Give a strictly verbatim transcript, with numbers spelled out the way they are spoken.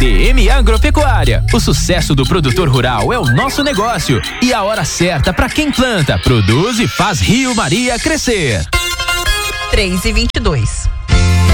D M Agropecuária. O sucesso do produtor rural é o nosso negócio e a hora certa para quem planta, produz e faz Rio Maria crescer. três e vinte e dois.